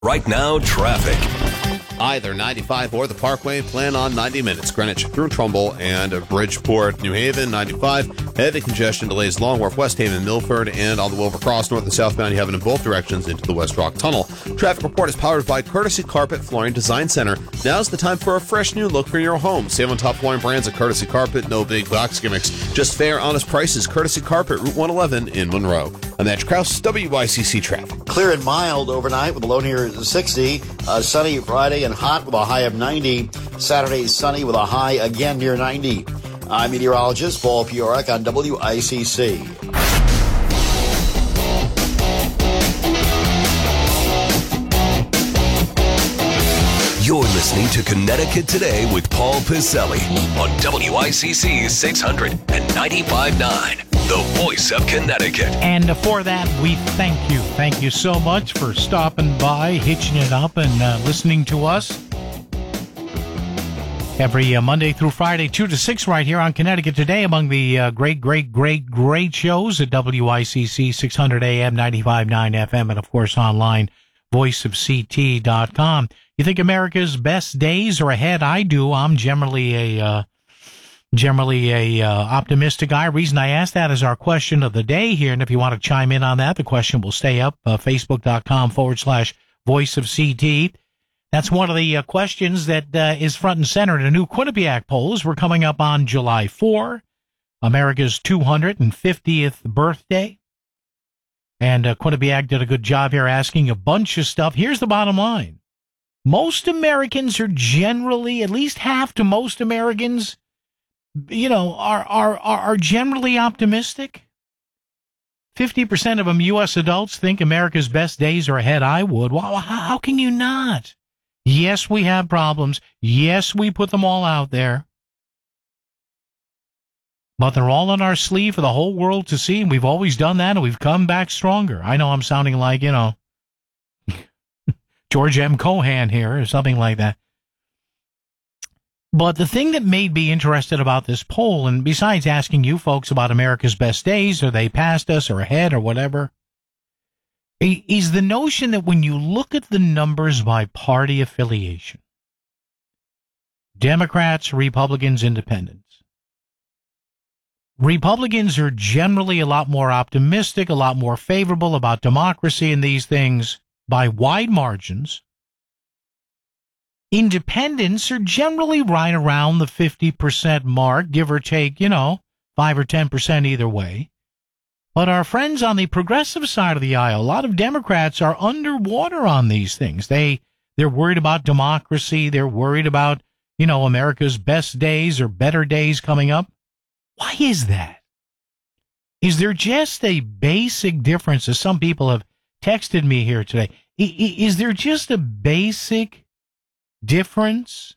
Right now, traffic. Either 95 or the Parkway, plan on 90 minutes. Greenwich through Trumbull and Bridgeport, New Haven, 95. Heavy congestion delays Long Wharf, West Haven, Milford, and on the Wilbur Cross, north and southbound. You have it in both directions into the West Rock Tunnel. Traffic report is powered by Courtesy Carpet Flooring Design Center. Now's the time for a fresh new look for your home. Save on top flooring brands at Courtesy Carpet. No big box gimmicks. Just fair, honest prices. Courtesy Carpet, Route 111 in Monroe. I'm Match Krause, WYCC Traffic. Clear and mild overnight with a low near 60. Sunny Friday and hot with a high of 90. Saturday sunny with a high again near 90. I'm meteorologist Paul Piorek on WICC. You're listening to Connecticut Today with Paul Piselli on WICC 600 and 95.9, the voice of Connecticut. And for that, we thank you. Thank you so much for stopping by, hitching it up, and listening to us every Monday through Friday, 2 to 6, right here on Connecticut Today, among the great shows at WICC 600 AM, 95.9 FM, and, of course, online, voiceofct.com. You think America's best days are ahead? I do. I'm generally a optimistic guy. Reason I ask that is our question of the day here, and if you want to chime in on that, the question will stay up, facebook.com/voiceofct. That's one of the questions that is front and center in a new Quinnipiac polls. We're coming up on July 4, America's 250th birthday. And Quinnipiac did a good job here asking a bunch of stuff. Here's the bottom line. Most Americans are generally, at least half to most Americans, are generally optimistic. 50% of them, U.S. adults, think America's best days are ahead. I would. Well, how can you not? Yes, we have problems. Yes, we put them all out there. But they're all on our sleeve for the whole world to see, and we've always done that, and we've come back stronger. I know I'm sounding like, George M. Cohan here, or something like that. But the thing that made me interested about this poll, and besides asking you folks about America's best days, are they past us or ahead or whatever, is the notion that when you look at the numbers by party affiliation, Democrats, Republicans, Independents, Republicans are generally a lot more optimistic, a lot more favorable about democracy and these things by wide margins. Independents are generally right around the 50% mark, give or take, 5 or 10% either way. But our friends on the progressive side of the aisle, a lot of Democrats are underwater on these things. They're worried about democracy. They're worried about, America's best days or better days coming up. Why is that? Is there just a basic difference, as some people have texted me here today? Is there just a basic difference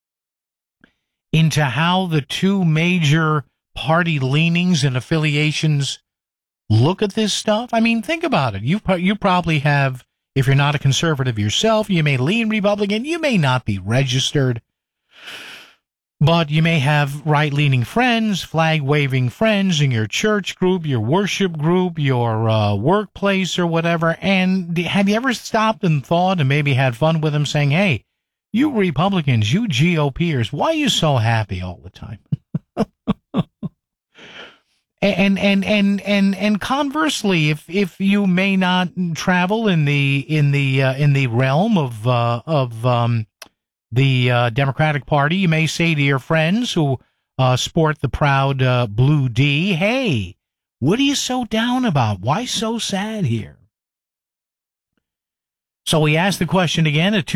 into how the two major party leanings and affiliations look at this stuff? I mean, think about it. You probably have, if you're not a conservative yourself, you may lean Republican. You may not be registered, but you may have right-leaning friends, flag-waving friends in your church group, your worship group, your workplace or whatever. And have you ever stopped and thought and maybe had fun with them saying, hey, you Republicans, you GOPers, why are you so happy all the time? And conversely, if you may not travel in the realm of the Democratic Party, you may say to your friends who sport the proud blue D, hey, what are you so down about? Why so sad here? So we asked the question again at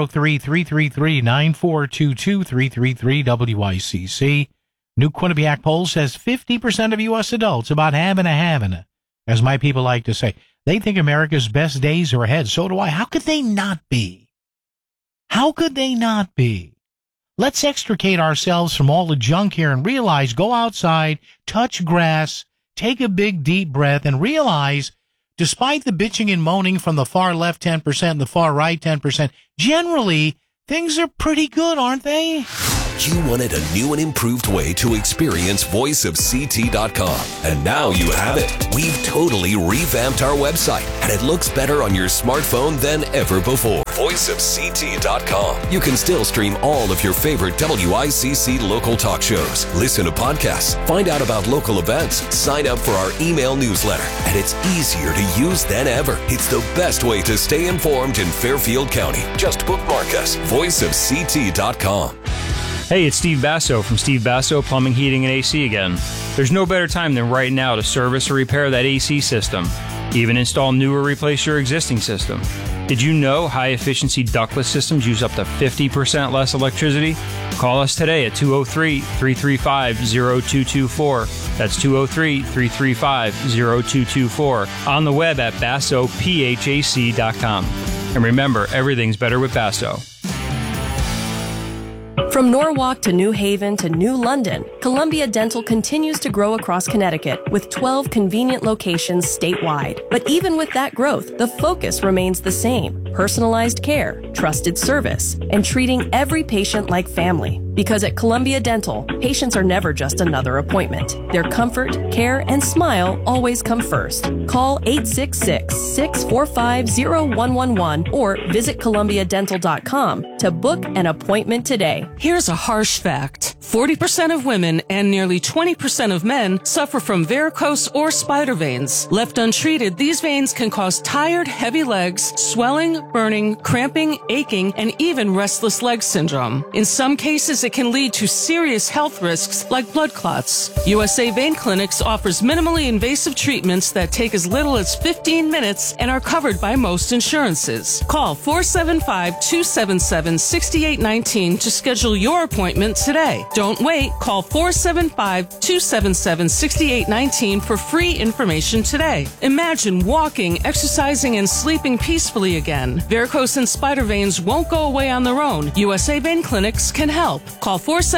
203-333-9422, 333-WICC. New Quinnipiac poll says 50% of U.S. adults, about having a, as my people like to say, they think America's best days are ahead. So do I. How could they not be? How could they not be? Let's extricate ourselves from all the junk here and realize, go outside, touch grass, take a big deep breath, and realize, despite the bitching and moaning from the far left 10% and the far right 10%, generally, things are pretty good, aren't they? You wanted a new and improved way to experience voiceofct.com. And now you have it. We've totally revamped our website, and it looks better on your smartphone than ever before. voiceofct.com. You can still stream all of your favorite WICC local talk shows, listen to podcasts, find out about local events, sign up for our email newsletter, and it's easier to use than ever. It's the best way to stay informed in Fairfield County. Just bookmark us, voiceofct.com. Hey, it's Steve Basso from Steve Basso Plumbing, Heating, and AC again. There's no better time than right now to service or repair that AC system. Even install new or replace your existing system. Did you know high-efficiency ductless systems use up to 50% less electricity? Call us today at 203-335-0224. That's 203-335-0224. On the web at BassoPHAC.com. And remember, everything's better with Basso. From Norwalk to New Haven to New London, Columbia Dental continues to grow across Connecticut with 12 convenient locations statewide. But even with that growth, the focus remains the same: personalized care, trusted service, and treating every patient like family. Because at Columbia Dental, patients are never just another appointment. Their comfort, care, and smile always come first. Call 866-645-0111 or visit columbiadental.com to book an appointment today. Here's a harsh fact. 40% of women and nearly 20% of men suffer from varicose or spider veins. Left untreated, these veins can cause tired, heavy legs, swelling, burning, cramping, aching, and even restless leg syndrome. In some cases, it can lead to serious health risks like blood clots. USA Vein Clinics offers minimally invasive treatments that take as little as 15 minutes and are covered by most insurances. Call 475-277-6819 to schedule your appointment today. Don't wait. Call 475-277-6819 for free information today. Imagine walking, exercising, and sleeping peacefully again. Varicose and spider veins won't go away on their own. USA Vein Clinics can help. Call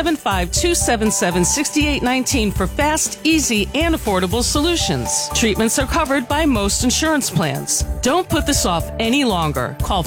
475-277-6819 for fast, easy, and affordable solutions. Treatments are covered by most insurance plans. Don't put this off any longer. Call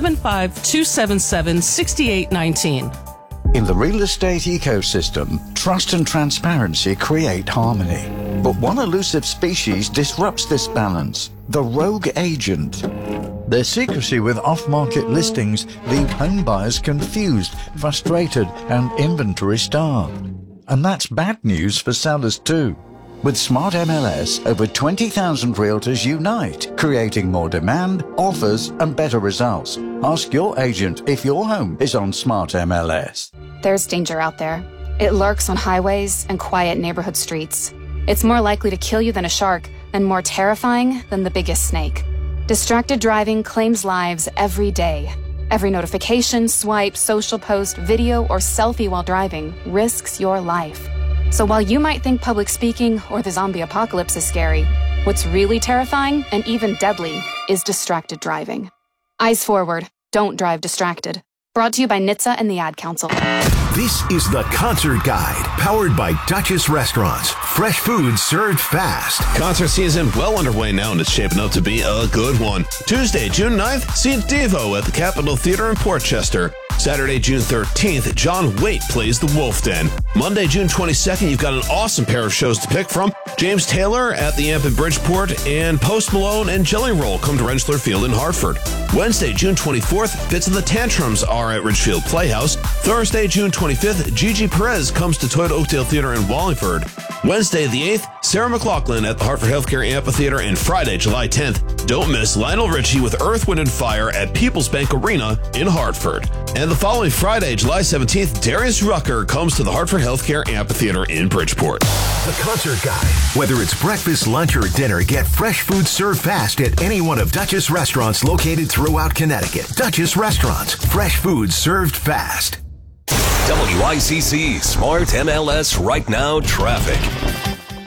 475-277-6819. In the real estate ecosystem, trust and transparency create harmony. But one elusive species disrupts this balance: the rogue agent. Their secrecy with off-market listings leave home buyers confused, frustrated, and inventory-starved. And that's bad news for sellers too. With Smart MLS, over 20,000 realtors unite, creating more demand, offers, and better results. Ask your agent if your home is on Smart MLS. There's danger out there. It lurks on highways and quiet neighborhood streets. It's more likely to kill you than a shark, and more terrifying than the biggest snake. Distracted driving claims lives every day. Every notification, swipe, social post, video, or selfie while driving risks your life. So while you might think public speaking or the zombie apocalypse is scary, what's really terrifying and even deadly is distracted driving. Eyes forward. Don't drive distracted. Brought to you by NHTSA and the Ad Council. This is the Concert Guide, powered by Duchess Restaurants. Fresh food served fast. Concert season well underway now, and it's shaping up to be a good one. Tuesday, June 9th, see Devo at the Capitol Theater in Portchester. Saturday, June 13th, John Waite plays the Wolf Den. Monday, June 22nd, you've got an awesome pair of shows to pick from. James Taylor at the Amp in Bridgeport, and Post Malone and Jelly Roll come to Rentschler Field in Hartford. Wednesday, June 24th, Fits of the Tantrums are at Ridgefield Playhouse. Thursday, June 25th, Gigi Perez comes to Toyota Oakdale Theater in Wallingford. Wednesday, the 8th, Sarah McLachlan at the Hartford Healthcare Amphitheater. And Friday, July 10th, don't miss Lionel Richie with Earth, Wind & Fire at People's Bank Arena in Hartford. And the following Friday, July 17th, Darius Rucker comes to the Hartford Healthcare Amphitheater in Bridgeport. The Concert Guide. Whether it's breakfast, lunch, or dinner, get fresh food served fast at any one of Duchess restaurants located throughout Connecticut. Duchess Restaurants. Fresh food served fast. WICC Smart MLS Right Now Traffic.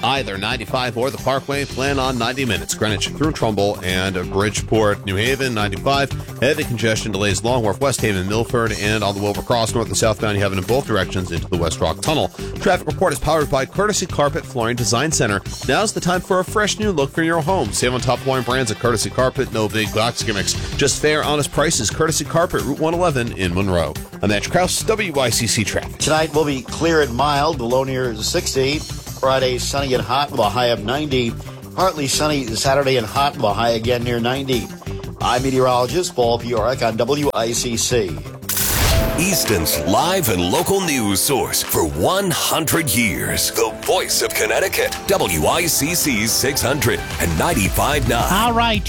Either 95 or the Parkway, plan on 90 minutes. Greenwich through Trumbull and Bridgeport, New Haven, 95. Heavy congestion delays Long Wharf, West Haven, Milford, and on the Wilbur Cross, north and southbound, you have it in both directions into the West Rock Tunnel. Traffic report is powered by Courtesy Carpet Flooring Design Center. Now's the time for a fresh new look for your home. Save on top flooring brands at Courtesy Carpet. No big box gimmicks. Just fair, honest prices. Courtesy Carpet, Route 111 in Monroe. I'm Andrew Krause, WICC Traffic. Tonight will be clear and mild. The low near 60. Friday, sunny and hot with a high of 90. Partly sunny Saturday and hot with a high again near 90. I'm meteorologist Paul Piorek on WICC. Easton's live and local news source for 100 years. The voice of Connecticut. WICC 600 and 95.9. All right,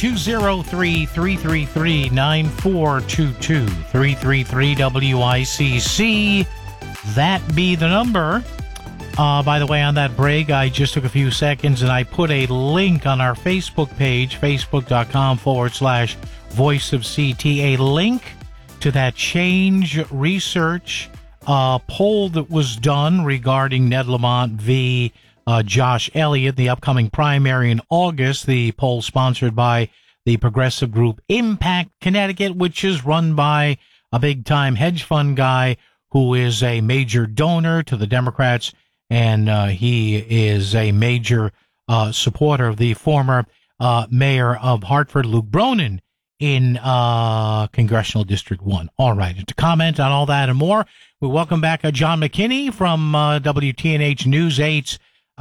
203-333-9422. 333 WICC. That be the number. By the way, on that break, I just took a few seconds and I put a link on our Facebook page, facebook.com/Voice of CT, a link to that Change Research poll that was done regarding Ned Lamont v. Josh Elliott, the upcoming primary in August. The poll sponsored by the progressive group Impact Connecticut, which is run by a big-time hedge fund guy who is a major donor to the Democrats, and he is a major supporter of the former mayor of Hartford, Luke Bronin, in Congressional District 1. All right, and to comment on all that and more, we welcome back John McKinney from WTNH News 8's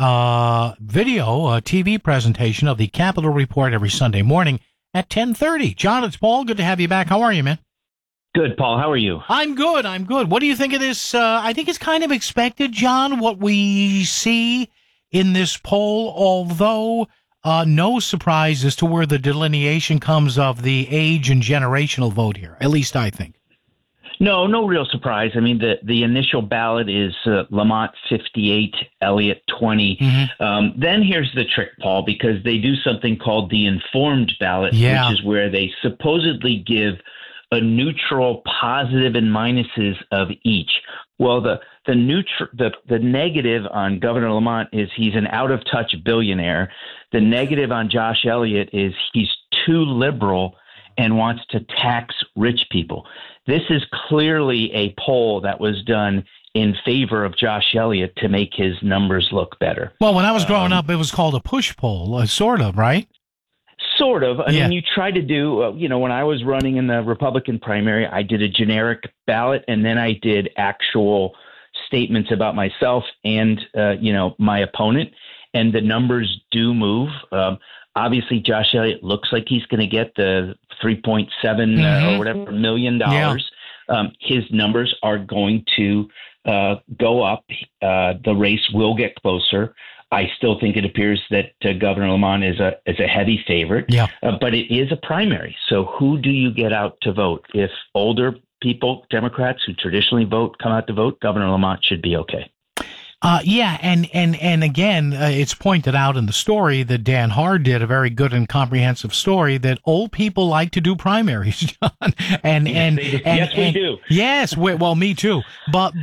TV presentation of the Capitol Report every Sunday morning at 10:30. John, it's Paul. Good to have you back. How are you, man? Good, Paul. How are you? I'm good. What do you think of this? I think it's kind of expected, John, what we see in this poll, although no surprise as to where the delineation comes of the age and generational vote here, at least I think. No real surprise. I mean, the initial ballot is Lamont 58, Elliott 20. Mm-hmm. Then here's the trick, Paul, because they do something called the informed ballot, which is where they supposedly give a neutral positive and minuses of each. Well, the negative on Governor Lamont is he's an out-of-touch billionaire. The negative on Josh Elliott is he's too liberal and wants to tax rich people. This is clearly a poll that was done in favor of Josh Elliott to make his numbers look better. Well, when I was growing up, it was called a push poll, sort of, right? Sort of. I mean, you try to do, when I was running in the Republican primary, I did a generic ballot, and then I did actual statements about myself and, my opponent, and the numbers do move. Obviously, Josh Elliott looks like he's going to get the $3.7 or whatever $1 million. His numbers are going to go up. The race will get closer. I still think it appears that Governor Lamont is a heavy favorite, but it is a primary. So who do you get out to vote? If older people, Democrats who traditionally vote, come out to vote, Governor Lamont should be okay. And again, it's pointed out in the story that Dan Hard did a very good and comprehensive story that old people like to do primaries, John. Yes, we do. Yes, well, me too. But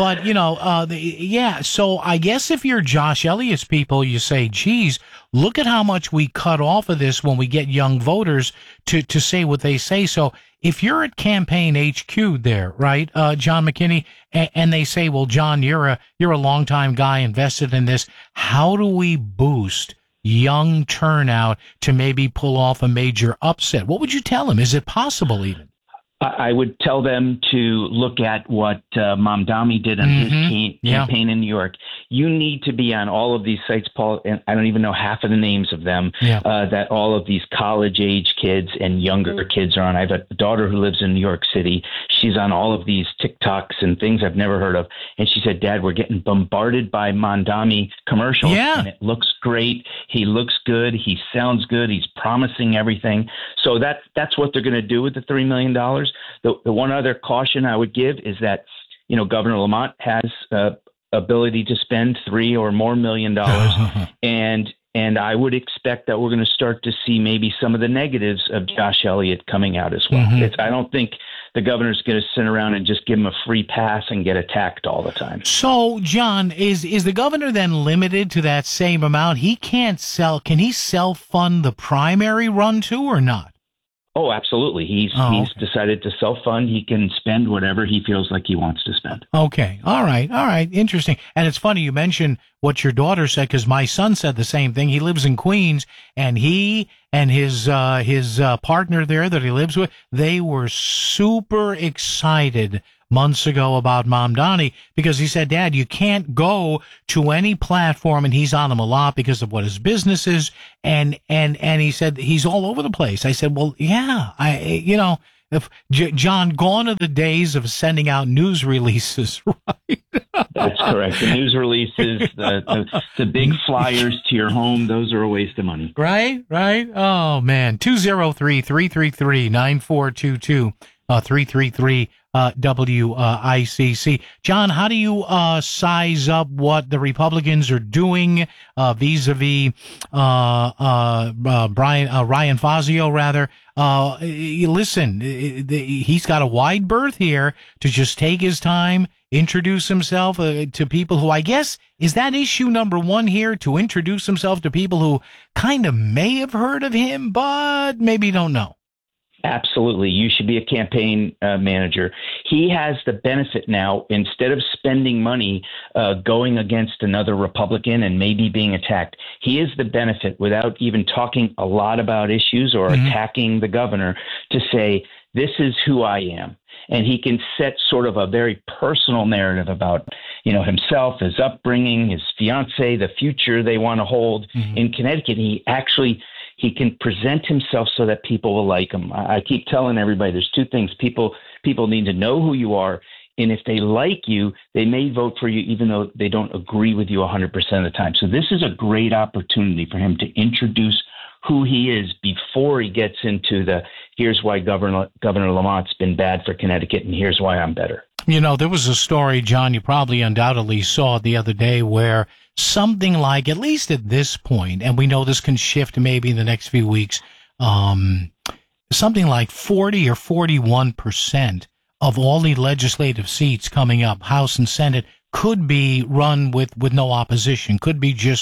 So I guess if you're Josh Elliott's people, you say, geez, look at how much we cut off of this when we get young voters to say what they say. So if you're at campaign HQ there, right, John McKinney, and they say, well, John, you're a longtime guy invested in this. How do we boost young turnout to maybe pull off a major upset? What would you tell them? Is it possible even? I would tell them to look at what Mamdani did on his campaign in New York. You need to be on all of these sites, Paul, and I don't even know half of the names of them, that all of these college-age kids and younger kids are on. I have a daughter who lives in New York City. She's on all of these TikToks and things I've never heard of. And she said, Dad, we're getting bombarded by Mamdani commercials. Yeah. And it looks great. He looks good. He sounds good. He's promising everything. So that's what they're going to do with the $3 million. The one other caution I would give is that, Governor Lamont has ability to spend $3 or more million, and I would expect that we're going to start to see maybe some of the negatives of Josh Elliott coming out as well. I don't think the governor's going to sit around and just give him a free pass and get attacked all the time. So, John, is the governor then limited to that same amount? He can't sell. Can he self-fund the primary run too, or not? Oh, absolutely. He's decided to self-fund. He can spend whatever he feels like he wants to spend. Okay. All right. Interesting. And it's funny you mentioned what your daughter said, because my son said the same thing. He lives in Queens, and he and his partner there that he lives with, they were super excited months ago about Mamdani, because he said, Dad, you can't go to any platform, and he's on them a lot because of what his business is, and he said he's all over the place. I said, well, yeah, if John, gone are the days of sending out news releases, right? That's correct. The news releases, the big flyers to your home, those are a waste of money. Right. Oh, man. 203-333-9422, 333 WICC. John, how do you size up what the Republicans are doing vis-a-vis Ryan Fazio, rather? Listen, he's got a wide berth here to just take his time, introduce himself to people who, I guess, is that issue number one here, to introduce himself to people who kind of may have heard of him, but maybe don't know. Absolutely. You should be a campaign manager. He has the benefit now, instead of spending money going against another Republican and maybe being attacked, he has the benefit, without even talking a lot about issues or attacking the governor, to say, this is who I am. And he can set sort of a very personal narrative about, himself, his upbringing, his fiance, the future they want to hold in Connecticut. He can present himself so that people will like him. I keep telling everybody there's two things. People need to know who you are, and if they like you, they may vote for you even though they don't agree with you 100% of the time. So this is a great opportunity for him to introduce who he is before he gets into here's why Governor Lamont's been bad for Connecticut, and here's why I'm better. There was a story, John, you probably undoubtedly saw it the other day, where something like, at least at this point, and we know this can shift maybe in the next few weeks, something like 40 or 41% of all the legislative seats coming up, House and Senate, could be run with no opposition, could be just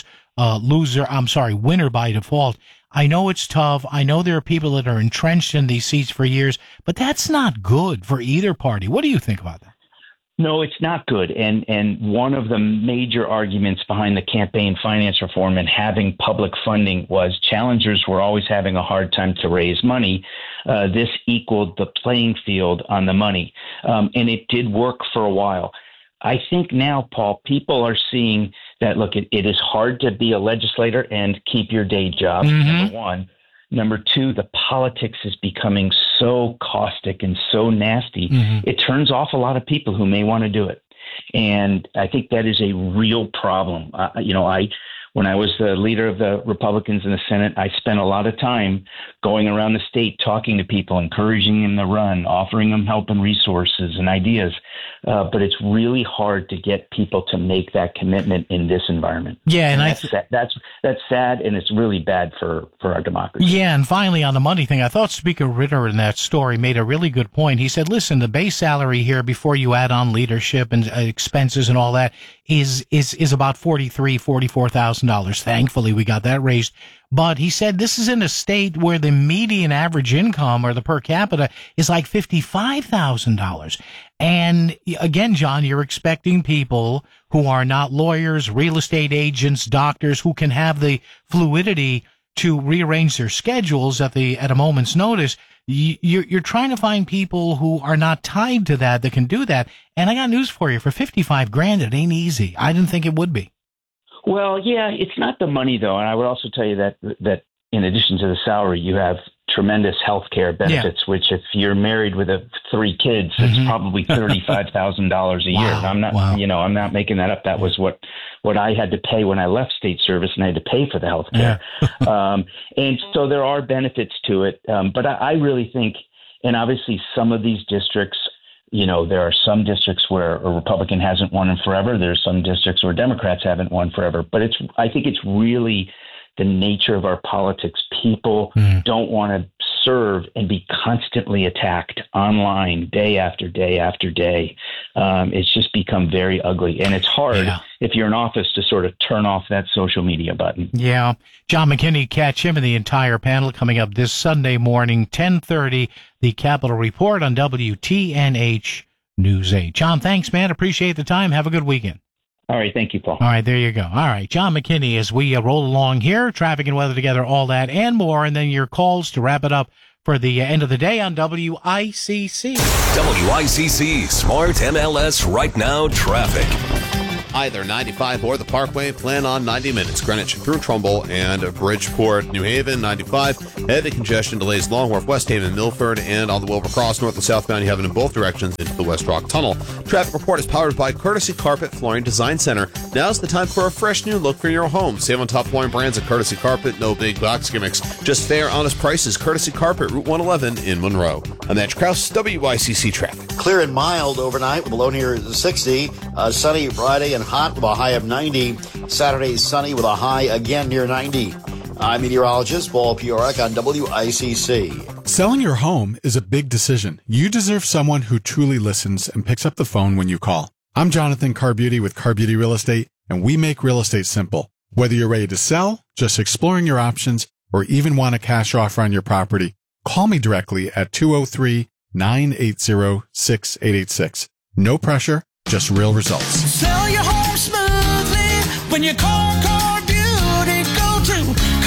winner by default. I know it's tough. I know there are people that are entrenched in these seats for years, but that's not good for either party. What do you think about that? No, it's not good. And one of the major arguments behind the campaign finance reform and having public funding was challengers were always having a hard time to raise money. This equaled the playing field on the money. And it did work for a while. I think now, Paul, people are seeing that, look, it is hard to be a legislator and keep your day job, number one. Number two, the politics is becoming so caustic and so nasty, it turns off a lot of people who may want to do it. And I think that is a real problem. When I was the leader of the Republicans in the Senate, I spent a lot of time going around the state, talking to people, encouraging them to run, offering them help and resources and ideas. But it's really hard to get people to make that commitment in this environment. Yeah, and that's sad, and it's really bad for our democracy. Yeah, and finally, on the money thing, I thought Speaker Ritter in that story made a really good point. He said, listen, the base salary here, before you add on leadership and expenses and all that, is about $44,000. Thankfully, we got that raised. But he said this is in a state where the median average income, or the per capita, is like $55,000. And again, John, you're expecting people who are not lawyers, real estate agents, doctors, who can have the fluidity to rearrange their schedules at a moment's notice. You're trying to find people who are not tied to that can do that. And I got news for you. For $55,000, it ain't easy. I didn't think it would be. Well, yeah, it's not the money, though. And I would also tell you that in addition to the salary, you have tremendous health care benefits, which if you're married with 3 kids, it's probably $35,000 a year. I'm not, I'm not making that up. That was what I had to pay when I left state service, and I had to pay for the health care. And so there are benefits to it. But I really think, and obviously some of these districts, there are some districts where a Republican hasn't won in forever. There's some districts where Democrats haven't won forever. But I think it's really the nature of our politics. People don't want to serve and be constantly attacked online day after day after day. It's just become very ugly. And it's hard if you're in office to sort of turn off that social media button. Yeah. John McKinney, catch him and the entire panel coming up this Sunday morning, 10:30, the Capitol Report on WTNH News 8. John, thanks, man. Appreciate the time. Have a good weekend. All right. Thank you, Paul. All right. There you go. All right. John McKinney, as we roll along here, traffic and weather together, all that and more. And then your calls to wrap it up for the end of the day on WICC. WICC Smart MLS Right Now Traffic. Either 95 or the Parkway, plan on 90 minutes. Greenwich through Trumbull and Bridgeport, New Haven, 95. Heavy congestion delays Long Wharf, West Haven, Milford, and on the Wilbur Cross, north and southbound. You have it in both directions into the West Rock Tunnel. Traffic report is powered by Courtesy Carpet Flooring Design Center. Now's the time for a fresh new look for your home. Save on top flooring brands at Courtesy Carpet. No big box gimmicks. Just fair, honest prices. Courtesy Carpet, Route 111 in Monroe. I'm Match Krause, WICC Traffic. Clear and mild overnight with a low near 60. Sunny Friday and hot with a high of 90. Saturday sunny with a high again near 90. I'm meteorologist Paul Piorak on WICC. Selling your home is a big decision. You deserve someone who truly listens and picks up the phone when you call. I'm Jonathan Carbeauty with Carbeauty Real Estate, and we make real estate simple. Whether you're ready to sell, just exploring your options, or even want a cash offer on your property, call me directly at 203-980-6886. No pressure, just real results. Sell your home smoothly when you call Carbeauty. Go to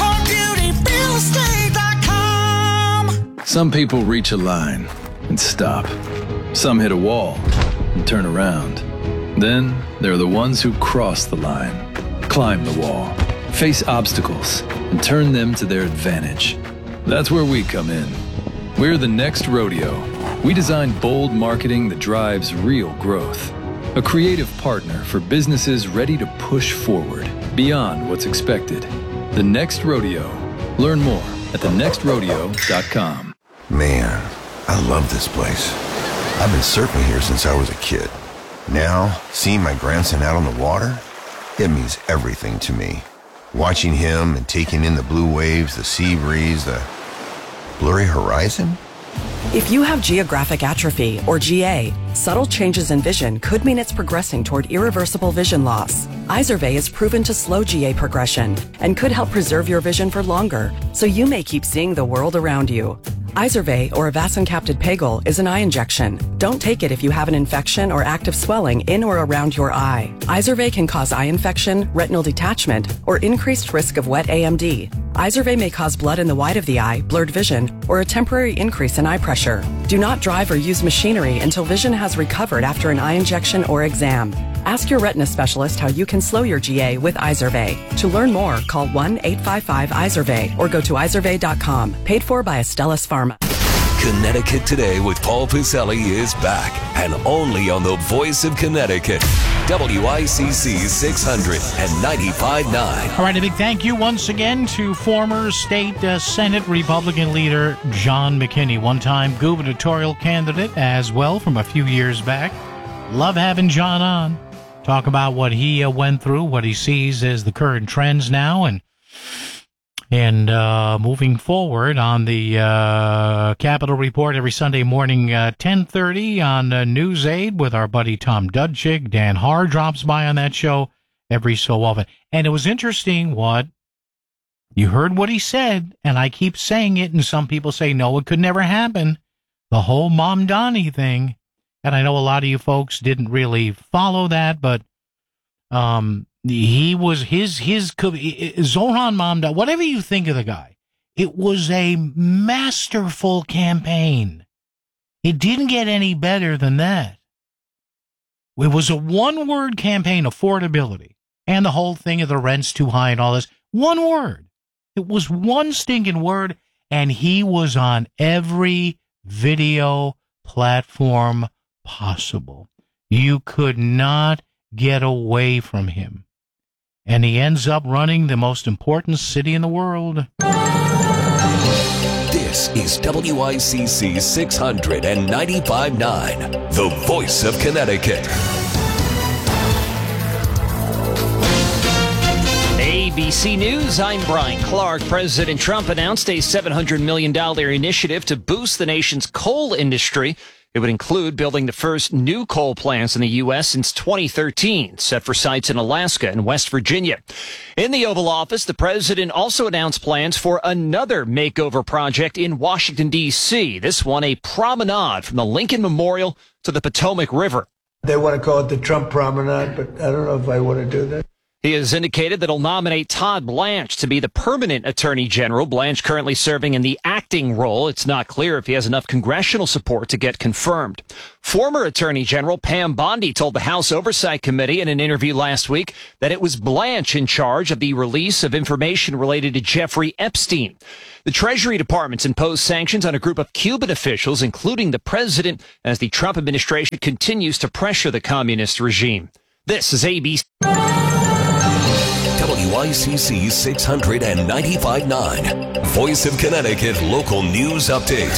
CarBeautyRealEstate.com. Some people reach a line and stop. Some hit a wall and turn around. Then there are the ones who cross the line, climb the wall, face obstacles, and turn them to their advantage. That's where we come in. We're the next rodeo. We design bold marketing that drives real growth. A creative partner for businesses ready to push forward beyond what's expected. The Next Rodeo. Learn more at thenextrodeo.com. Man, I love this place. I've been surfing here since I was a kid. Now, seeing my grandson out on the water, it means everything to me. Watching him and taking in the blue waves, the sea breeze, the blurry horizon. If you have geographic atrophy, or GA, subtle changes in vision could mean it's progressing toward irreversible vision loss. Izervay is proven to slow GA progression and could help preserve your vision for longer, so you may keep seeing the world around you. Izervay, or avacincaptad pegol, is an eye injection. Don't take it if you have an infection or active swelling in or around your eye. Izervay can cause eye infection, retinal detachment, or increased risk of wet AMD. Izervay may cause blood in the white of the eye, blurred vision, or a temporary increase in eye pressure. Do not drive or use machinery until vision has recovered after an eye injection or exam. Ask your retina specialist how you can slow your GA with Izervay. To learn more, call 1-855-IZERVAY or go to izervay.com. Paid for by Astellas Pharma. Connecticut Today with Paul Piselli is back and only on the Voice of Connecticut, WICC 600 and 95.9. All right, a big thank you once again to former state Senate Republican leader John McKinney, one-time gubernatorial candidate as well from a few years back. Love having John on. Talk about what he went through, what he sees as the current trends now, and moving forward on the Capitol Report every Sunday morning, 10:30 on News 8 with our buddy Tom Dudchik. Dan Haar drops by on that show every so often. And it was interesting what you heard what he said, and I keep saying it, and some people say, no, it could never happen. The whole Mamdani thing. And I know a lot of you folks didn't really follow that, but he was his Zohran Mamdani, whatever you think of the guy, it was a masterful campaign. It didn't get any better than that. It was a one-word campaign, affordability, and the whole thing of the rent's too high and all this. One word. It was one stinking word, and he was on every video platform possible. You could not get away from him. And he ends up running the most important city in the world. This is WICC 600 and 95.9, the Voice of Connecticut. ABC News, I'm Brian Clark. President Trump announced a $700 million initiative to boost the nation's coal industry. It would include building the first new coal plants in the U.S. since 2013, set for sites in Alaska and West Virginia. In the Oval Office, the president also announced plans for another makeover project in Washington, D.C. This one, a promenade from the Lincoln Memorial to the Potomac River. They want to call it the Trump Promenade, but I don't know if I want to do that. He has indicated that he'll nominate Todd Blanche to be the permanent attorney general. Blanche currently serving in the acting role. It's not clear if he has enough congressional support to get confirmed. Former attorney general Pam Bondi told the House Oversight Committee in an interview last week that it was Blanche in charge of the release of information related to Jeffrey Epstein. The Treasury Department's imposed sanctions on a group of Cuban officials, including the president, as the Trump administration continues to pressure the communist regime. This is ABC. WICC 695.9, Voice of Connecticut Local News Update.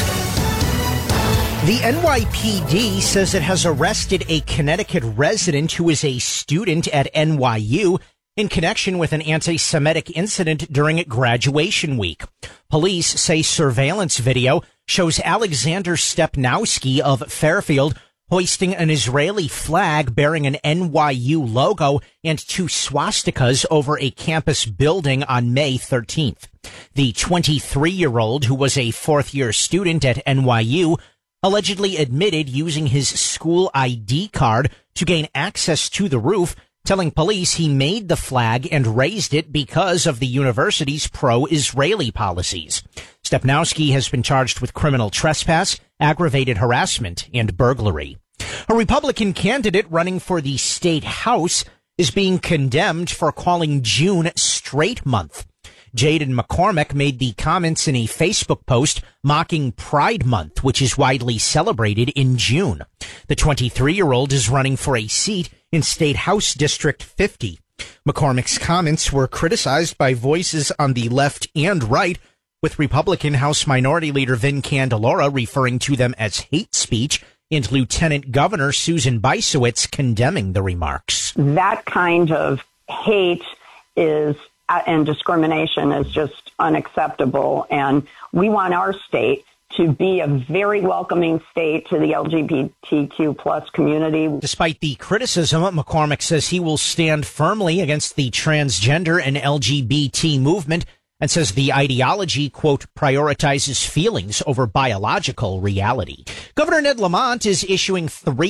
The NYPD says it has arrested a Connecticut resident who is a student at NYU in connection with an anti-Semitic incident during graduation week. Police say surveillance video shows Alexander Stepnowski of Fairfield hoisting an Israeli flag bearing an NYU logo and two swastikas over a campus building on May 13th. The 23-year-old, who was a fourth-year student at NYU, allegedly admitted using his school ID card to gain access to the roof, telling police he made the flag and raised it because of the university's pro-Israeli policies. Stepnowski has been charged with criminal trespass, aggravated harassment, and burglary. A Republican candidate running for the state house is being condemned for calling June Straight Month. Jaden McCormick made the comments in a Facebook post mocking Pride Month, which is widely celebrated in June. The 23-year-old is running for a seat in State House District 50. McCormick's comments were criticized by voices on the left and right, with Republican House Minority Leader Vin Candelora referring to them as hate speech and Lieutenant Governor Susan Bysowitz condemning the remarks. That kind of hate is and discrimination is just unacceptable, and we want our state to be a very welcoming state to the LGBTQ plus community. Despite the criticism, McCormick says he will stand firmly against the transgender and LGBT movement and says the ideology, quote, prioritizes feelings over biological reality. Governor Ned Lamont is issuing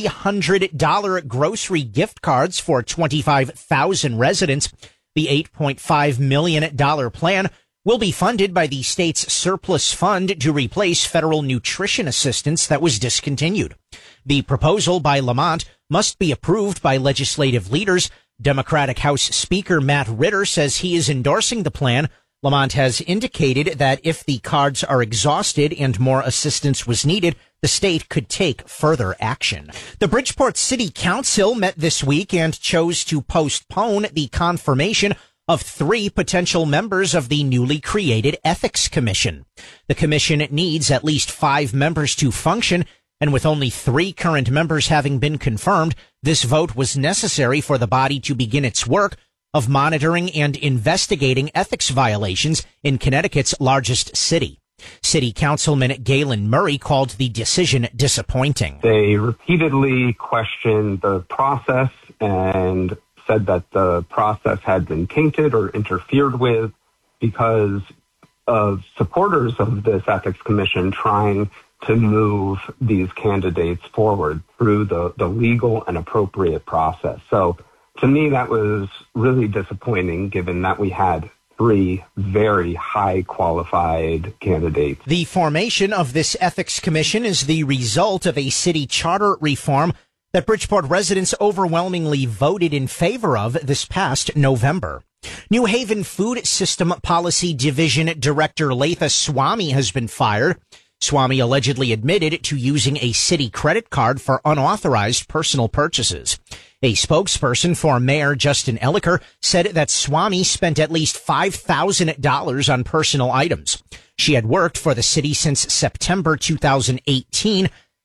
$300 grocery gift cards for 25,000 residents. The $8.5 million plan will be funded by the state's surplus fund to replace federal nutrition assistance that was discontinued. The proposal by Lamont must be approved by legislative leaders. Democratic House Speaker Matt Ritter says he is endorsing the plan. Lamont has indicated that if the cards are exhausted and more assistance was needed, the state could take further action. The Bridgeport City Council met this week and chose to postpone the confirmation of 3 potential members of the newly created Ethics Commission. The commission needs at least 5 members to function, and with only 3 current members having been confirmed, this vote was necessary for the body to begin its work of monitoring and investigating ethics violations in Connecticut's largest city. City Councilman Galen Murray called the decision disappointing. They repeatedly questioned the process and said that the process had been tainted or interfered with because of supporters of this ethics commission trying to move these candidates forward through the legal and appropriate process. So to me, that was really disappointing, given that we had 3 very high qualified candidates. The formation of this ethics commission is the result of a city charter reform that Bridgeport residents overwhelmingly voted in favor of this past November. New Haven Food System Policy Division Director Latha Swamy has been fired. Swamy allegedly admitted to using a city credit card for unauthorized personal purchases. A spokesperson for Mayor Justin Elicker said that Swamy spent at least $5,000 on personal items. She had worked for the city since September 2018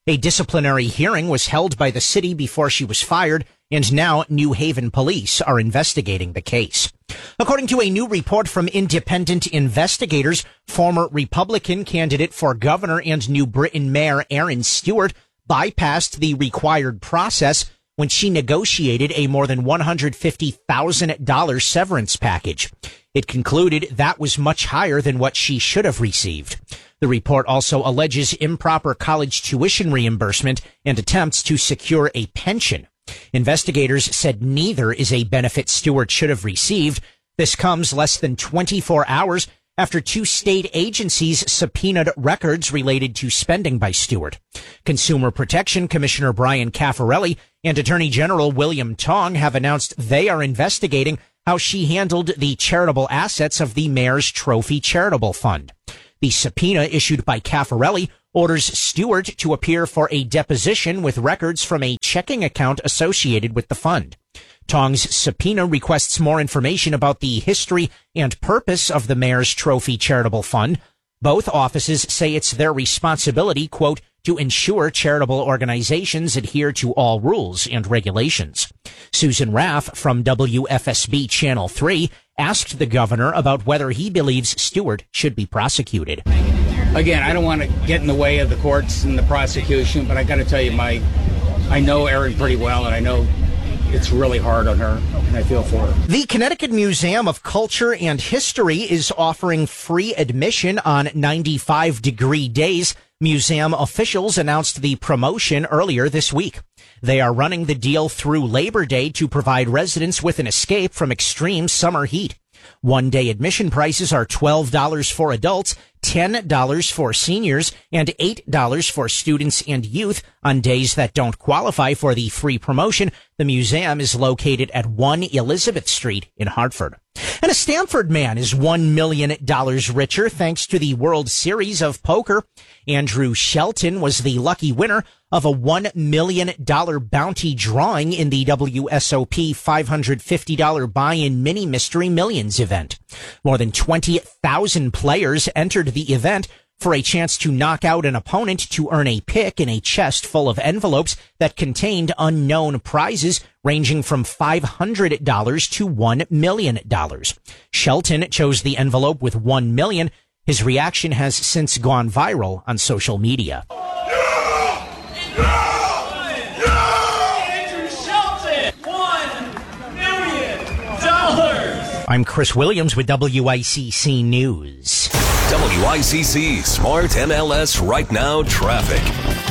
A disciplinary hearing was held by the city before she was fired, and now New Haven police are investigating the case. According to a new report from independent investigators, former Republican candidate for governor and New Britain Mayor Aaron Stewart bypassed the required process when she negotiated a more than $150,000 severance package. It concluded that was much higher than what she should have received. The report also alleges improper college tuition reimbursement and attempts to secure a pension. Investigators said neither is a benefit Stewart should have received. This comes less than 24 hours after two state agencies subpoenaed records related to spending by Stewart. Consumer Protection Commissioner Brian Caffarelli and Attorney General William Tong have announced they are investigating how she handled the charitable assets of the Mayor's Trophy Charitable Fund. The subpoena issued by Caffarelli orders Stewart to appear for a deposition with records from a checking account associated with the fund. Tong's subpoena requests more information about the history and purpose of the Mayor's Trophy Charitable Fund. Both offices say it's their responsibility, quote, to ensure charitable organizations adhere to all rules and regulations. Susan Raff from WFSB Channel 3 asked the governor about whether he believes Stewart should be prosecuted. Again, I don't want to get in the way of the courts and the prosecution, but I got to tell you, I know Erin pretty well, and I know it's really hard on her, and I feel for her. The Connecticut Museum of Culture and History is offering free admission on 95-degree days. Museum officials announced the promotion earlier this week. They are running the deal through Labor Day to provide residents with an escape from extreme summer heat. One-day admission prices are $12 for adults, $10 for seniors, and $8 for students and youth on days that don't qualify for the free promotion. The museum is located at 1 Elizabeth Street in Hartford. And a Stamford man is $1 million richer thanks to the World Series of Poker. Andrew Shelton was the lucky winner of a $1 million bounty drawing in the WSOP $550 buy-in mini mystery millions event. More than 20,000 players entered the event for a chance to knock out an opponent to earn a pick in a chest full of envelopes that contained unknown prizes ranging from $500 to $1 million. Shelton chose the envelope with $1 million. His reaction has since gone viral on social media. Andrew Shelton, $1 million. I'm Chris Williams with WICC News. WICC Smart MLS Right Now Traffic.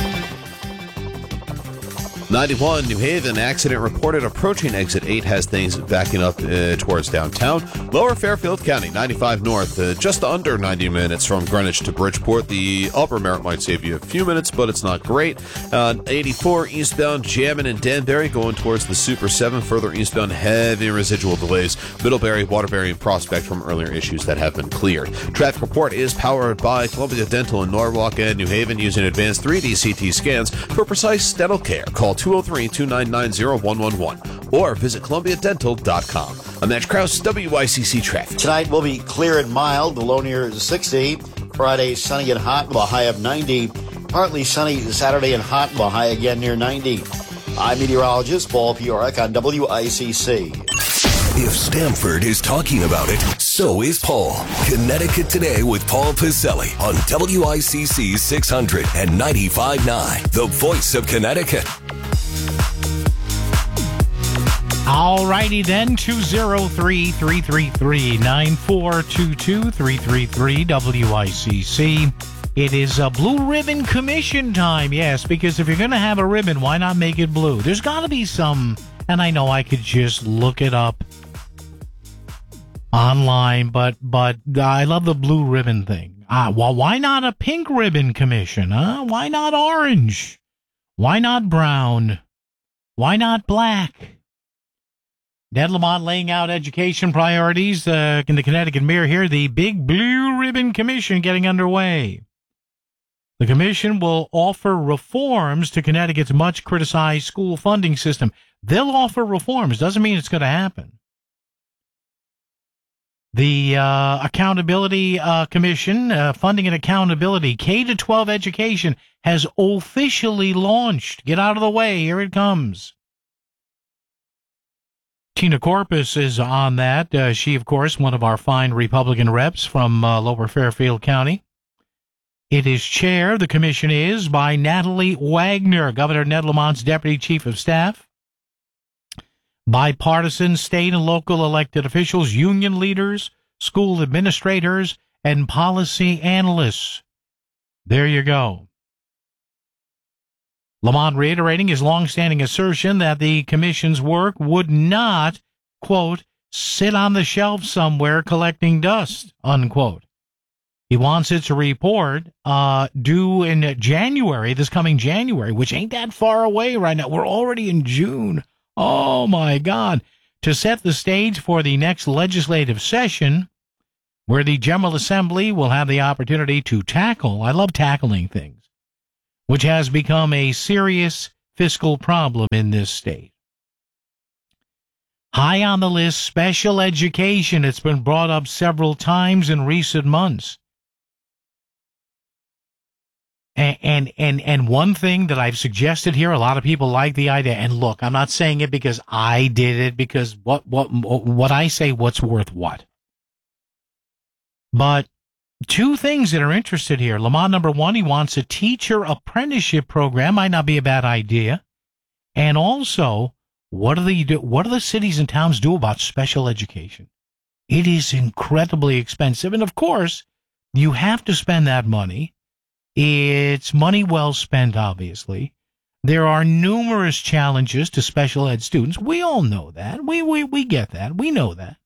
91 New Haven, accident reported approaching exit 8, has things backing up towards downtown. Lower Fairfield County, 95 North, just under 90 minutes from Greenwich to Bridgeport. The upper Merritt might save you a few minutes, but it's not great. 84 eastbound, Jammin and Danbury going towards the Super 7. Further eastbound, heavy residual delays. Middlebury, Waterbury, and Prospect from earlier issues that have been cleared. Traffic report is powered by Columbia Dental in Norwalk and New Haven, using advanced 3D CT scans for precise dental care. Call 203-299-0111 or visit ColumbiaDental.com. I'm Matt Krause, WICC Traffic. Tonight will be clear and mild. The low near is 60. Friday, sunny and hot with a high of 90. Partly sunny Saturday and hot with a high again near 90. I'm meteorologist Paul Piorek on WICC. If Stamford is talking about it, so is Paul. Connecticut Today with Paul Piselli on WICC 600 and 95.9, the voice of Connecticut. All righty then, 203-333-9422, 333-WICC. It is a Blue Ribbon Commission time, yes, because if you're going to have a ribbon, why not make it blue? There's got to be some, and I know I could just look it up online, but I love the blue ribbon thing. Well, why not a pink ribbon commission, huh? Why not orange? Why not brown? Why not black? Ned Lamont laying out education priorities in the Connecticut Mirror here. The Big Blue Ribbon Commission getting underway. The commission will offer reforms to Connecticut's much criticized school funding system. They'll offer reforms. Doesn't mean it's going to happen. The Accountability Commission, Funding and Accountability, K-12 education has officially launched. Get out of the way. Here it comes. Tina Corpus is on that. She, of course, one of our fine Republican reps from Lower Fairfield County. It is chaired, the commission is, by Natalie Wagner, Governor Ned Lamont's Deputy Chief of Staff. Bipartisan state and local elected officials, union leaders, school administrators, and policy analysts. There you go. Lamont reiterating his longstanding assertion that the commission's work would not, quote, sit on the shelf somewhere collecting dust, unquote. He wants its report due in January, this coming January, which ain't that far away right now. We're already in June. Oh, my God. To set the stage for the next legislative session, where the General Assembly will have the opportunity to tackle, I love tackling things, which has become a serious fiscal problem in this state. High on the list, special education. It's been brought up several times in recent months. And one thing that I've suggested here, a lot of people like the idea, and look, I'm not saying it because I did it, because what I say, what's worth what. But two things that are interested here. Lamont, number one, he wants a teacher apprenticeship program. Might not be a bad idea. And also, what do the cities and towns do about special education? It is incredibly expensive. And of course, you have to spend that money. It's money well spent, obviously. There are numerous challenges to special ed students. We all know that. We get that. We know that.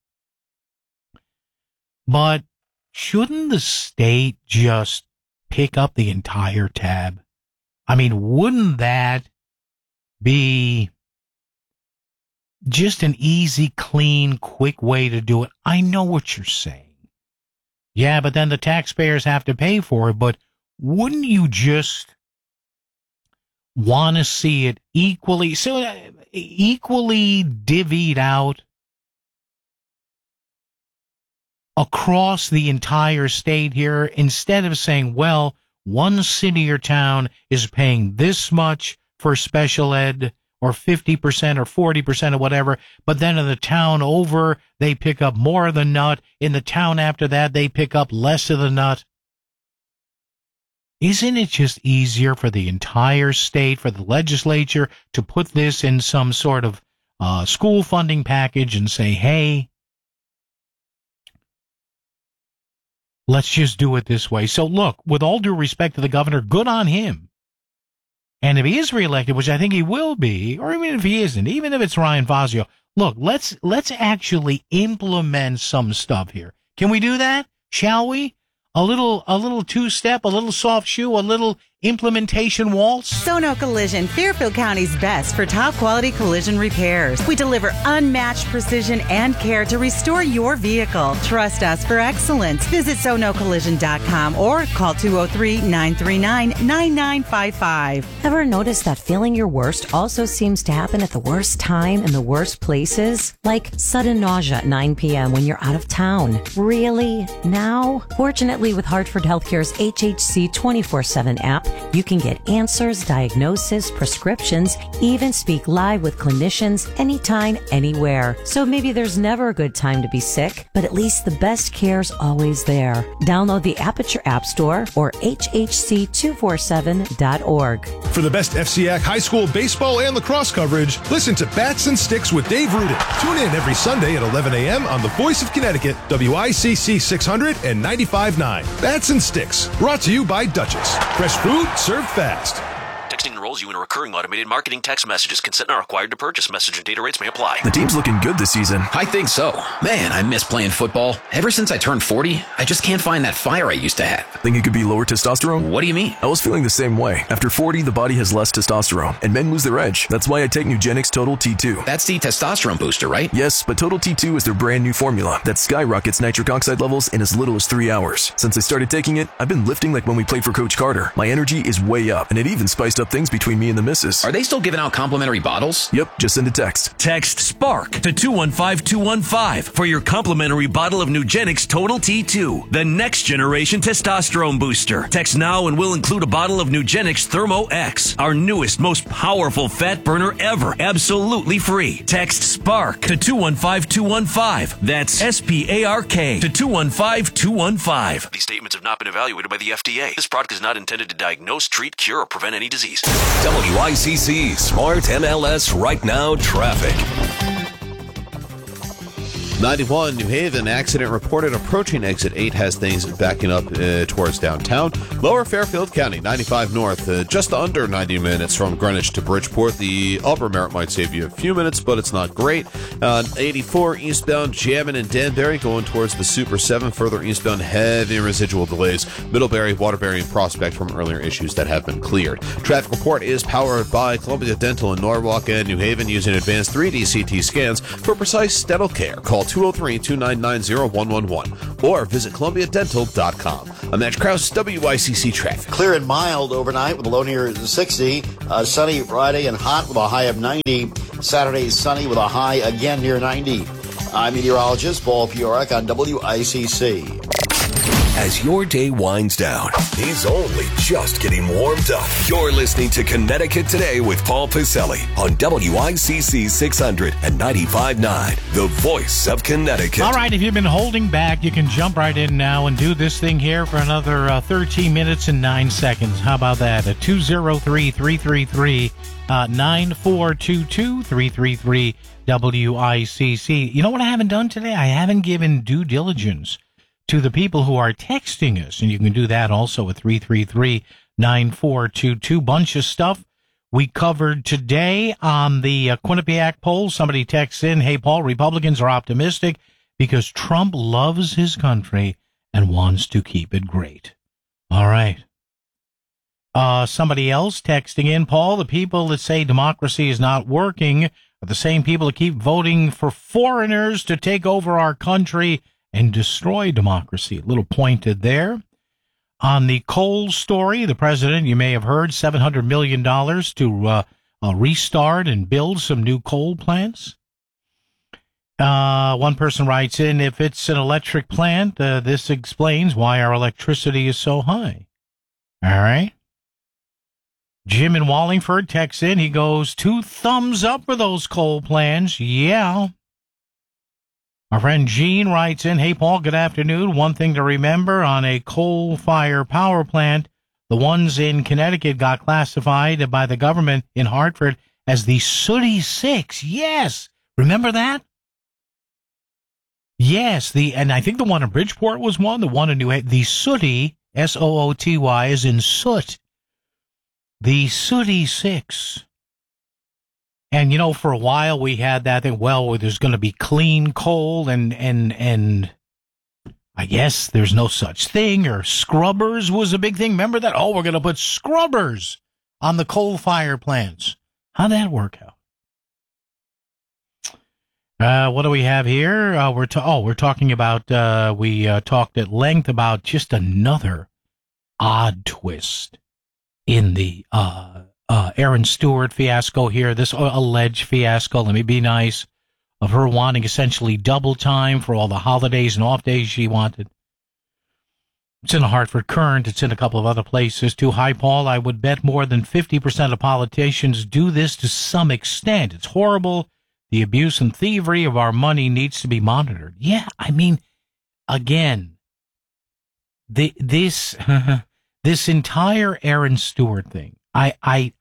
But shouldn't the state just pick up the entire tab? I mean, wouldn't that be just an easy, clean, quick way to do it? I know what you're saying. Yeah, but then the taxpayers have to pay for it. But wouldn't you just want to see it equally divvied out across the entire state here, instead of saying, well, one city or town is paying this much for special ed, or 50% or 40% or whatever, but then in the town over, they pick up more of the nut. In the town after that, they pick up less of the nut. Isn't it just easier for the entire state, for the legislature, to put this in some sort of school funding package and say, hey, let's just do it this way? So look, with all due respect to the governor, good on him. And if he is reelected, which I think he will be, or even if he isn't, even if it's Ryan Fazio, look, let's actually implement some stuff here. Can we do that? Shall we? A little two-step, a little soft shoe, a little implementation waltz. Sono Collision, Fairfield County's best for top-quality collision repairs. We deliver unmatched precision and care to restore your vehicle. Trust us for excellence. Visit sonocollision.com or call 203-939-9955. Ever notice that feeling your worst also seems to happen at the worst time in the worst places? Like sudden nausea at 9 p.m. when you're out of town. Really? Now? Fortunately, with Hartford Healthcare's HHC 24/7 app, you can get answers, diagnosis, prescriptions, even speak live with clinicians anytime, anywhere. So maybe there's never a good time to be sick, but at least the best care's always there. Download the app at your app store or hhc247.org. For the best FCAC high school baseball and lacrosse coverage, listen to Bats and Sticks with Dave Rudin. Tune in every Sunday at 11 a.m. on the Voice of Connecticut, WICC 600 and 95.9. Bats and Sticks, brought to you by Duchess. Fresh food served fast. Texting enrolls you in a recurring automated marketing text messages. Consent not required to purchase. Message and data rates may apply. The team's looking good this season. I think so. Man, I miss playing football. Ever since I turned 40, I just can't find that fire I used to have. Think it could be lower testosterone? What do you mean? I was feeling the same way. After 40, the body has less testosterone, and men lose their edge. That's why I take Nugenix Total T2. That's the testosterone booster, right? Yes, but Total T2 is their brand new formula that skyrockets nitric oxide levels in as little as 3 hours. Since I started taking it, I've been lifting like when we played for Coach Carter. My energy is way up, and it even spiced up things between me and the missus. Are they still giving out complimentary bottles? Yep, just send a text. Text SPARK to 215215 for your complimentary bottle of Nugenix Total T2, the next generation testosterone booster. Text now and we'll include a bottle of Nugenix Thermo X, our newest, most powerful fat burner ever, absolutely free. Text SPARK to 215215. That's SPARK to 215215. These statements have not been evaluated by the FDA. This product is not intended to diagnose, treat, cure, or prevent any disease. WICC Smart MLS Right Now Traffic. 91 New Haven, accident reported approaching exit 8, has things backing up towards downtown. Lower Fairfield County, 95 North, just under 90 minutes from Greenwich to Bridgeport. The upper Merritt might save you a few minutes, but it's not great. 84 eastbound, Jammin and Danbury going towards the Super 7. Further eastbound, heavy residual delays. Middlebury, Waterbury, and Prospect from earlier issues that have been cleared. Traffic report is powered by Columbia Dental in Norwalk and New Haven, using advanced 3D CT scans for precise dental care. Call 203-299-0111 or visit columbiadental.com. I'm Matt Krause, WICC Traffic. Clear and mild overnight with a low near 60. Sunny Friday and hot with a high of 90. Saturday sunny with a high again near 90. I'm meteorologist Paul Piorek on WICC. As your day winds down, he's only just getting warmed up. You're listening to Connecticut Today with Paul Pacelli on WICC 600 and 95.9, the voice of Connecticut. All right, if you've been holding back, you can jump right in now and do this thing here for another 13 minutes and 9 seconds. How about that? At 203-333-9422, 333 WICC. You know what I haven't done today? I haven't given due diligence to the people who are texting us, and you can do that also at 333-9422. Bunch of stuff we covered today on the Quinnipiac poll. Somebody texts in, hey, Paul, Republicans are optimistic because Trump loves his country and wants to keep it great. All right. Somebody else texting in, Paul, the people that say democracy is not working are the same people that keep voting for foreigners to take over our country and destroy democracy. A little pointed there. On the coal story, the president, you may have heard, $700 million to restart and build some new coal plants. One person writes in, if it's an electric plant, this explains why our electricity is so high. All right. Jim in Wallingford texts in, he goes, 2 thumbs up for those coal plants. Yeah. Our friend Gene writes in, hey, Paul, good afternoon. One thing to remember on a coal-fired power plant, the ones in Connecticut got classified by the government in Hartford as the Sooty 6. Yes. Remember that? Yes. And I think the one in Bridgeport was one. The one in New Haven, the Sooty, S-O-O-T-Y, is in soot. The Sooty 6. And, you know, for a while we had that thing, well, there's going to be clean coal and I guess there's no such thing, or scrubbers was a big thing. Remember that? Oh, we're going to put scrubbers on the coal fire plants. How'd that work out? What do we have here? We're talking about, we talked at length about just another odd twist in the, Aaron Stewart fiasco here, this alleged fiasco, let me be nice, of her wanting essentially double time for all the holidays and off days she wanted. It's in the Hartford Current. It's in a couple of other places, too. Hi, Paul. I would bet more than 50% of politicians do this to some extent. It's horrible. The abuse and thievery of our money needs to be monitored. Yeah, I mean, again, this entire Aaron Stewart thing, I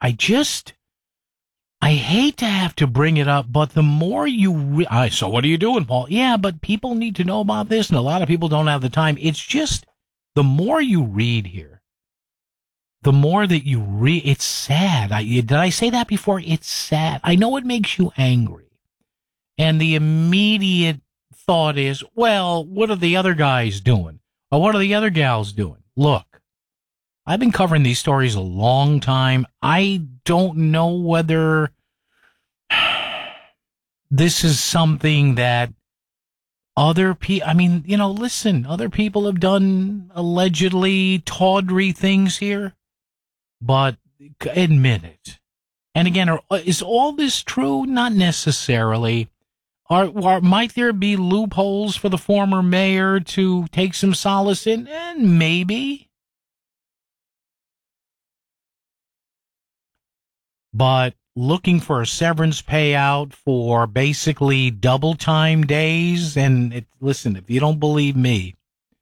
hate to have to bring it up, but the more you so what are you doing, Paul? Yeah, but people need to know about this, and a lot of people don't have the time. It's just the more you read here, the more that you read, it's sad. Did I say that before? It's sad. I know it makes you angry, and the immediate thought is, well, what are the other guys doing? Or what are the other gals doing? Look. I've been covering these stories a long time. I don't know whether this is something that other people, I mean, you know, listen, other people have done allegedly tawdry things here, but admit it. And again, is all this true? Not necessarily. Might there be loopholes for the former mayor to take some solace in? Maybe. But looking for a severance payout for basically double time days, and listen, if you don't believe me,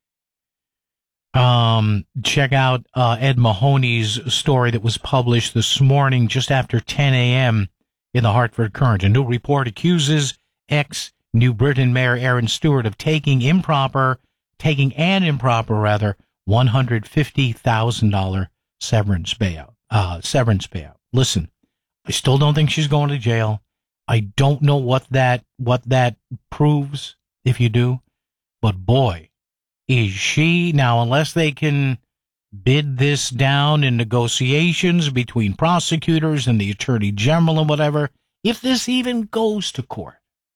check out Ed Mahoney's story that was published this morning just after 10 a.m. in the Hartford Courant. A new report accuses ex-New Britain Mayor Aaron Stewart of taking an improper $150,000 severance payout. Listen, I still don't think she's going to jail. I don't know what that proves if you do, but boy, is she now, unless they can bid this down in negotiations between prosecutors and the attorney general and whatever, if this even goes to court.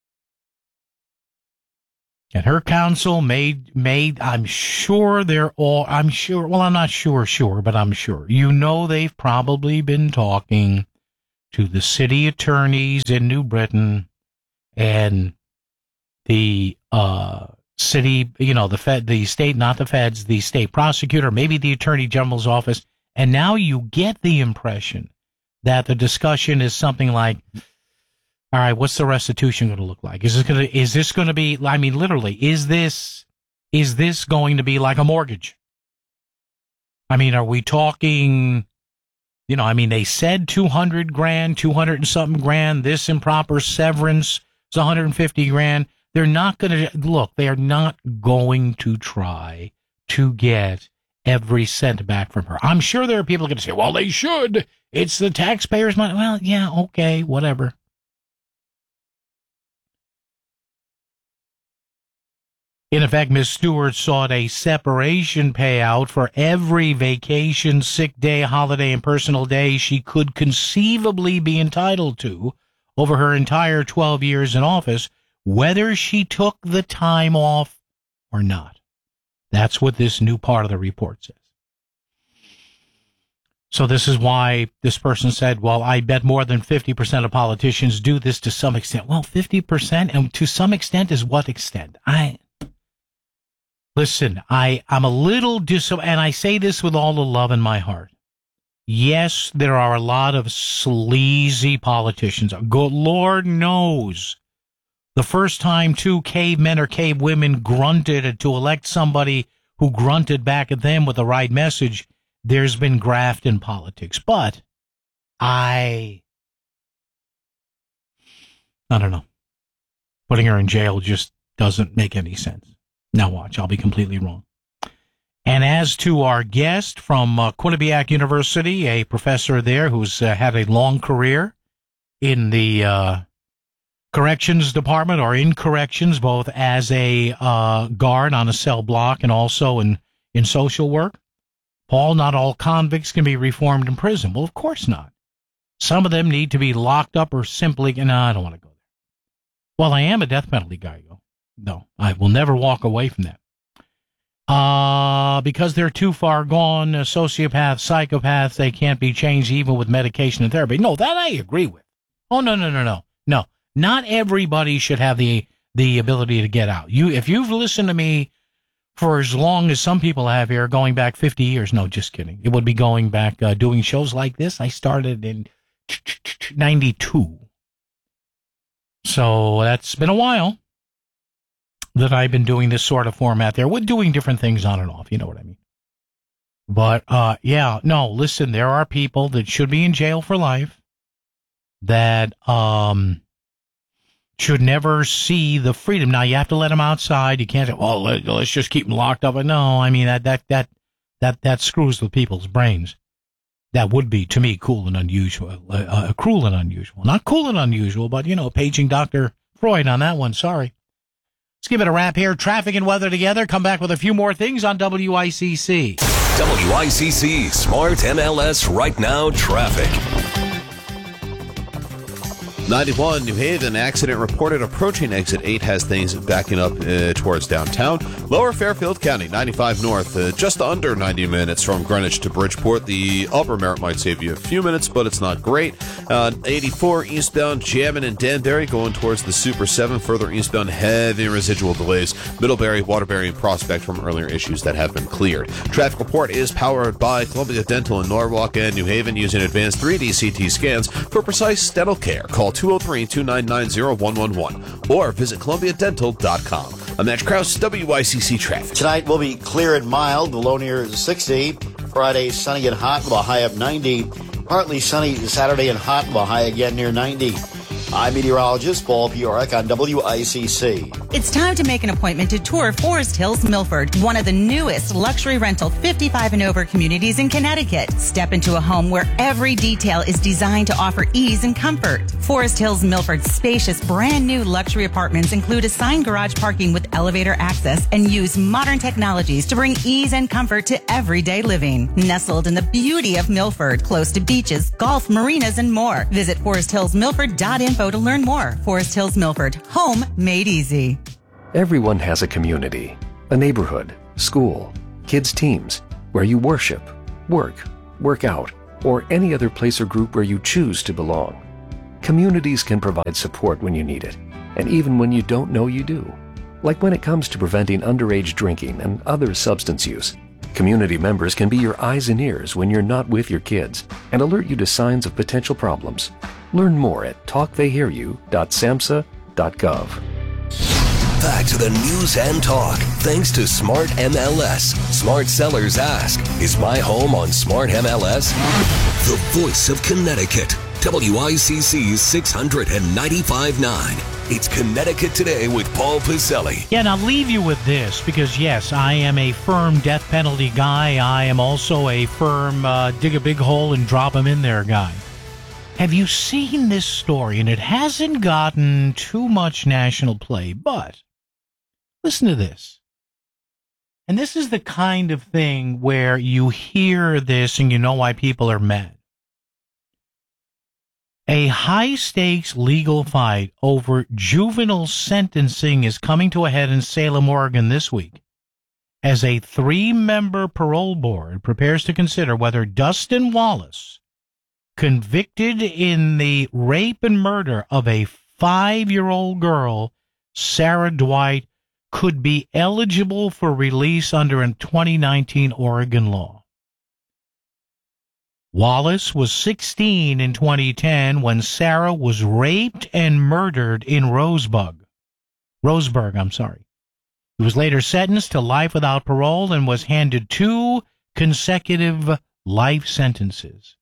And her counsel made, I'm sure, well, I'm not sure, but I'm sure. You know, they've probably been talking to the city attorneys in New Britain and the city, the state, not the feds, the state prosecutor, maybe the attorney general's office. And now you get the impression that the discussion is something like, all right, what's the restitution going to look like? Is this going to be, I mean, literally, is this going to be like a mortgage? I mean, are we talking, they said 200 grand, 200 and something grand, this improper severance is 150 grand. They're not going to, they are not going to try to get every cent back from her. I'm sure there are people going to say, well, they should. It's the taxpayers' money. Well, yeah, okay, whatever. In effect, Ms. Stewart sought a separation payout for every vacation, sick day, holiday, and personal day she could conceivably be entitled to over her entire 12 years in office, whether she took the time off or not. That's what this new part of the report says. So this is why this person said, well, I bet more than 50% of politicians do this to some extent. Well, 50%, and to some extent is what extent? Listen, I'm a little and I say this with all the love in my heart. Yes, there are a lot of sleazy politicians. Lord knows. The first time two cavemen or cavewomen grunted to elect somebody who grunted back at them with the right message, there's been graft in politics. But I don't know. Putting her in jail just doesn't make any sense. Now watch, I'll be completely wrong. And as to our guest from Quinnipiac University, a professor there who's had a long career in the corrections department or in corrections, both as a guard on a cell block and also in social work. Paul, not all convicts can be reformed in prison. Well, of course not. Some of them need to be locked up or simply, no, I don't want to go there. Well, I am a death penalty guy, though. No, I will never walk away from that. Because they're too far gone, sociopaths, psychopaths, they can't be changed even with medication and therapy. No, that I agree with. Oh, no. No, not everybody should have the ability to get out. If you've listened to me for as long as some people have here, going back 50 years, no, just kidding. It would be going back, doing shows like this. I started in 92. So that's been a while that I've been doing this sort of format there. We're doing different things on and off, you know what I mean? But, listen, there are people that should be in jail for life that should never see the freedom. Now, you have to let them outside. You can't say, well, let's just keep them locked up. No, I mean, that screws with people's brains. That would be, to me, cruel and unusual. Not cool and unusual, but, paging Dr. Freud on that one. Sorry. Let's give it a wrap here. Traffic and weather together. Come back with a few more things on WICC. WICC Smart MLS Right Now Traffic. 91, New Haven, accident reported approaching exit 8 has things backing up towards downtown. Lower Fairfield County, 95 north, just under 90 minutes from Greenwich to Bridgeport. The upper Merritt might save you a few minutes, but it's not great. 84 eastbound, jamming in Danbury, going towards the Super 7. Further eastbound, heavy residual delays. Middlebury, Waterbury, and Prospect from earlier issues that have been cleared. Traffic report is powered by Columbia Dental in Norwalk and New Haven, using advanced 3D CT scans for precise dental care. Call 203-299-0111 or visit ColumbiaDental.com. I'm Matt Krause, WICC Traffic. Tonight will be clear and mild. The low near is 60. Friday, sunny and hot with a high of 90. Partly sunny Saturday and hot with a high again near 90. I'm meteorologist Paul Piorek on WICC. It's time to make an appointment to tour Forest Hills Milford, one of the newest luxury rental 55 and over communities in Connecticut. Step into a home where every detail is designed to offer ease and comfort. Forest Hills Milford's spacious, brand new luxury apartments include assigned garage parking with elevator access and use modern technologies to bring ease and comfort to everyday living. Nestled in the beauty of Milford, close to beaches, golf, marinas, and more. Visit foresthillsmilford.info to learn more. Forest Hills Milford, home made easy. Everyone has a community, a neighborhood, school, kids' teams, where you worship, work out, or any other place or group where you choose to belong. Communities can provide support when you need it, and even when you don't know you do. Like when it comes to preventing underage drinking and other substance use. Community members can be your eyes and ears when you're not with your kids and alert you to signs of potential problems. Learn more at talktheyhearyou.samhsa.gov. Back to the news and talk, thanks to Smart MLS. Smart sellers ask, is my home on Smart MLS? The voice of Connecticut, WICC's 695.9. It's Connecticut Today with Paul Pacelli. Yeah, and I'll leave you with this, because yes, I am a firm death penalty guy. I am also a firm dig a big hole and drop them in there guy. Have you seen this story? And it hasn't gotten too much national play, but listen to this. And this is the kind of thing where you hear this and you know why people are mad. A high-stakes legal fight over juvenile sentencing is coming to a head in Salem, Oregon this week, as a 3-member parole board prepares to consider whether Dustin Wallace, convicted in the rape and murder of a 5-year-old girl, Sarah Dwight, could be eligible for release under a 2019 Oregon law. Wallace was 16 in 2010 when Sarah was raped and murdered in Roseburg. He was later sentenced to life without parole and was handed 2 consecutive life sentences.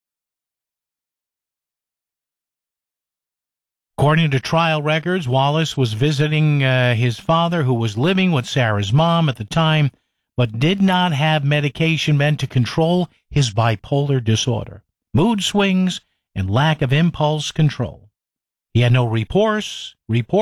According to trial records, Wallace was visiting his father, who was living with Sarah's mom at the time, but did not have medication meant to control his bipolar disorder, mood swings, and lack of impulse control. He had no remorse,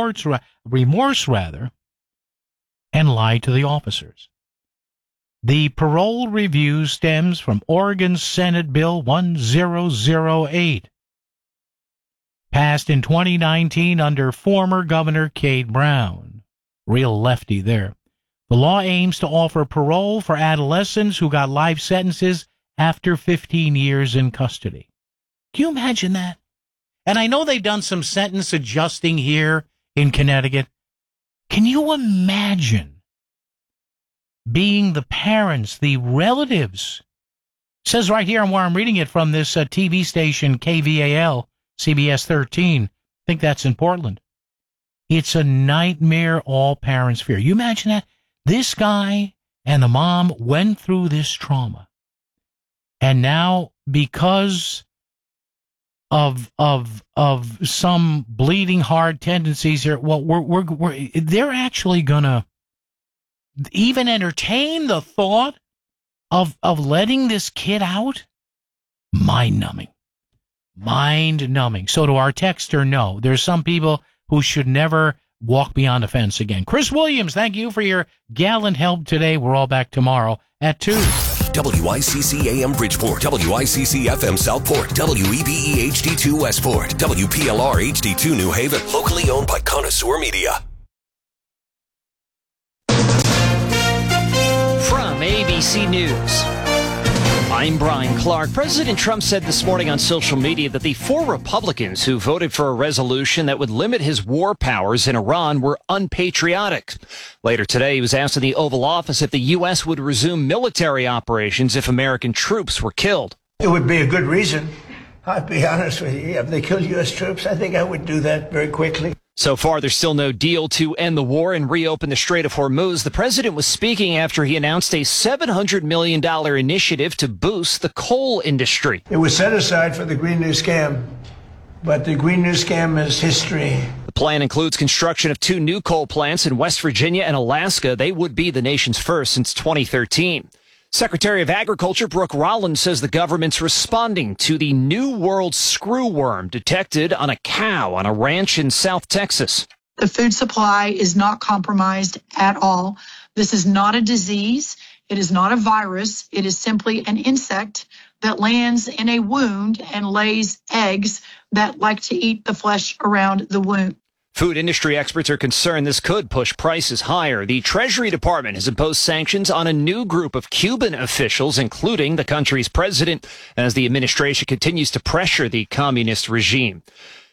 and lied to the officers. The parole review stems from Oregon Senate Bill 1008, passed in 2019 under former Governor Cade Brown. Real lefty there. The law aims to offer parole for adolescents who got life sentences after 15 years in custody. Can you imagine that? And I know they've done some sentence adjusting here in Connecticut. Can you imagine being the parents, the relatives? It says right here where I'm reading it from this TV station, KVAL, CBS 13. I think that's in Portland. It's a nightmare all parents fear. You imagine that? This guy and the mom went through this trauma. And now, because of some bleeding heart tendencies here, well, they're actually gonna even entertain the thought of letting this kid out? Mind-numbing. Mind-numbing. So to our texter, no. There's some people who should never walk beyond the fence again. Chris Williams, thank you for your gallant help today. We're all back tomorrow at 2. WICC AM Bridgeport, WICC FM Southport, WEBE HD2 Westport, WPLR HD2 New Haven, locally owned by Connoisseur Media. From ABC News, I'm Brian Clark. President Trump said this morning on social media that the 4 Republicans who voted for a resolution that would limit his war powers in Iran were unpatriotic. Later today, he was asked in the Oval Office if the U.S. would resume military operations if American troops were killed. It would be a good reason. I'll be honest with you. If they killed U.S. troops, I think I would do that very quickly. So far, there's still no deal to end the war and reopen the Strait of Hormuz. The president was speaking after he announced a $700 million initiative to boost the coal industry. It was set aside for the Green New Scam, but the Green New Scam is history. The plan includes construction of 2 new coal plants in West Virginia and Alaska. They would be the nation's first since 2013. Secretary of Agriculture Brooke Rollins says the government's responding to the New World screwworm detected on a cow on a ranch in South Texas. The food supply is not compromised at all. This is not a disease. It is not a virus. It is simply an insect that lands in a wound and lays eggs that like to eat the flesh around the wound. Food industry experts are concerned this could push prices higher. The Treasury Department has imposed sanctions on a new group of Cuban officials, including the country's president, as the administration continues to pressure the communist regime.